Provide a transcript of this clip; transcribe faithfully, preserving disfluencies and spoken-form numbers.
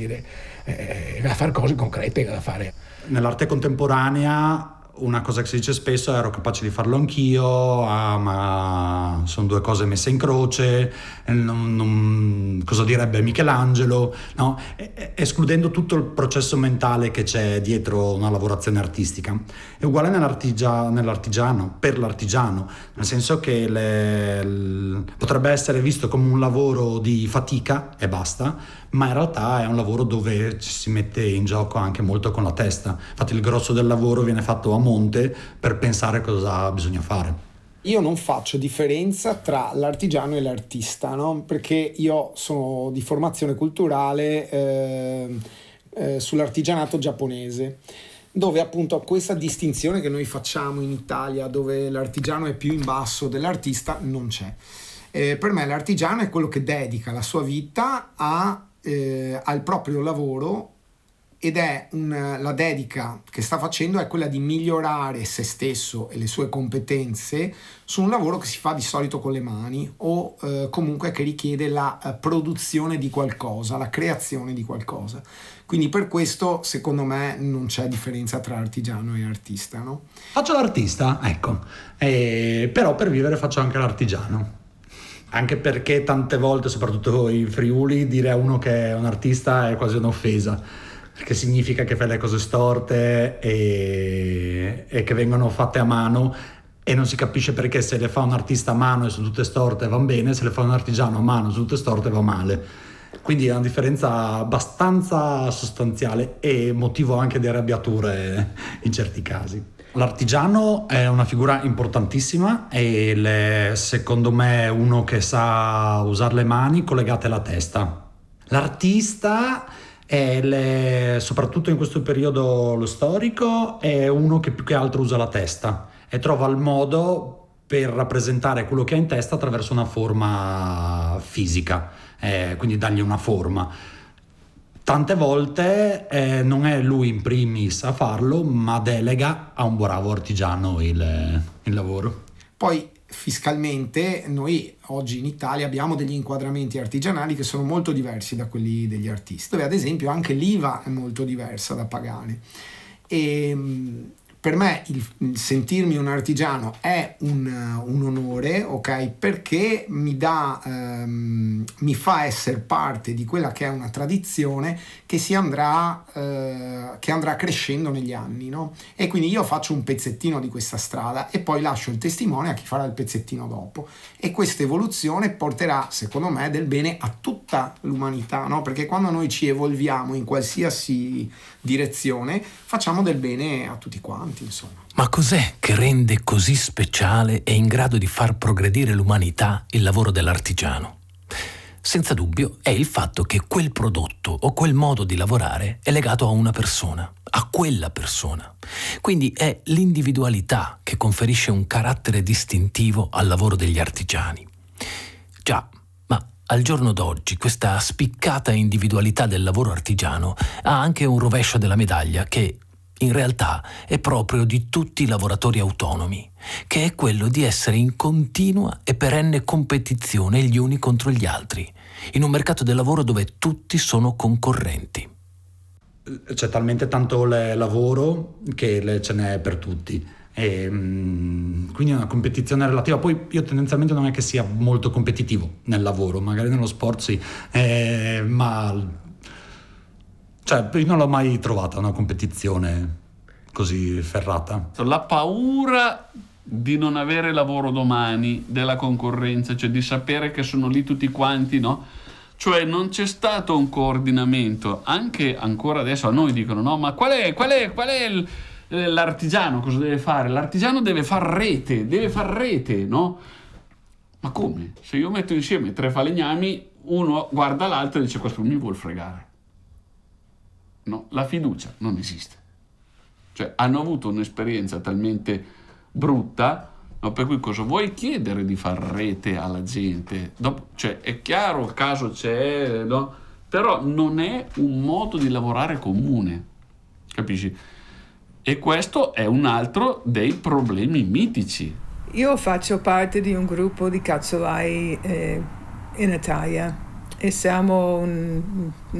dire, eh, da fare cose concrete da fare. Nell'arte contemporanea una cosa che si dice spesso è: ero capace di farlo anch'io, ah, ma sono due cose messe in croce, non, non, cosa direbbe Michelangelo, no? E, escludendo tutto il processo mentale che c'è dietro una lavorazione artistica. È uguale nell'artigia, nell'artigiano, per l'artigiano, nel senso che le, l, potrebbe essere visto come un lavoro di fatica e basta, ma in realtà è un lavoro dove ci si mette in gioco anche molto con la testa. Infatti il grosso del lavoro viene fatto a monte per pensare cosa bisogna fare. Io non faccio differenza tra l'artigiano e l'artista, no? Perché io sono di formazione culturale eh, eh, sull'artigianato giapponese, dove appunto questa distinzione che noi facciamo in Italia, dove l'artigiano è più in basso dell'artista, non c'è. Eh, per me l'artigiano è quello che dedica la sua vita a, eh, al proprio lavoro, ed è un, la dedica che sta facendo è quella di migliorare se stesso e le sue competenze su un lavoro che si fa di solito con le mani o eh, comunque che richiede la eh, produzione di qualcosa, la creazione di qualcosa. Quindi per questo secondo me non c'è differenza tra artigiano e artista, no? Faccio l'artista, ecco, e, però per vivere faccio anche l'artigiano. Anche perché tante volte, soprattutto in Friuli, dire a uno che è un artista è quasi un'offesa, perché significa che fai le cose storte e, e che vengono fatte a mano, e non si capisce perché se le fa un artista a mano e sono tutte storte van bene, se le fa un artigiano a mano e sono tutte storte va male. Quindi è una differenza abbastanza sostanziale e motivo anche di arrabbiature in certi casi. L'artigiano è una figura importantissima e le, secondo me è uno che sa usare le mani collegate alla testa. L'artista è le, soprattutto in questo periodo lo storico, è uno che più che altro usa la testa e trova il modo per rappresentare quello che ha in testa attraverso una forma fisica, eh, quindi dargli una forma. Tante volte eh, non è lui in primis a farlo, ma delega a un bravo artigiano il, il lavoro. Poi fiscalmente noi oggi in Italia abbiamo degli inquadramenti artigianali che sono molto diversi da quelli degli artisti, dove ad esempio anche l'I V A è molto diversa da pagare. E per me il, il sentirmi un artigiano è un, un onore, ok? Perché mi dà, ehm, mi fa essere parte di quella che è una tradizione che si andrà, eh, che andrà crescendo negli anni, no? E quindi io faccio un pezzettino di questa strada e poi lascio il testimone a chi farà il pezzettino dopo. E questa evoluzione porterà, secondo me, del bene a tutta l'umanità, no? Perché quando noi ci evolviamo in qualsiasi direzione, facciamo del bene a tutti quanti. Insomma. Ma cos'è che rende così speciale e in grado di far progredire l'umanità il lavoro dell'artigiano? Senza dubbio è il fatto che quel prodotto o quel modo di lavorare è legato a una persona, a quella persona. Quindi è l'individualità che conferisce un carattere distintivo al lavoro degli artigiani. Già, ma al giorno d'oggi questa spiccata individualità del lavoro artigiano ha anche un rovescio della medaglia che in realtà è proprio di tutti i lavoratori autonomi, che è quello di essere in continua e perenne competizione gli uni contro gli altri, in un mercato del lavoro dove tutti sono concorrenti. C'è talmente tanto lavoro che le, ce n'è per tutti. E, mh, quindi è una competizione relativa. Poi io tendenzialmente non è che sia molto competitivo nel lavoro, magari nello sport sì, eh, ma... Cioè, io non l'ho mai trovata una competizione così ferrata. La paura di non avere lavoro domani, della concorrenza, cioè di sapere che sono lì tutti quanti, no? Cioè non c'è stato un coordinamento. Anche ancora adesso a noi dicono, no, ma qual è, qual è, qual è il, l'artigiano? Cosa deve fare? L'artigiano deve far rete, deve far rete, no? Ma come? Se io metto insieme tre falegnami, uno guarda l'altro e dice, questo mi vuol fregare. No, la fiducia non esiste. Cioè hanno avuto un'esperienza talmente brutta, no, per cui cosa vuoi chiedere di far rete alla gente? Dopo, cioè è chiaro, il caso c'è, no? Però non è un modo di lavorare comune, capisci? E questo è un altro dei problemi mitici. Io faccio parte di un gruppo di calzolai eh, in Italia e siamo un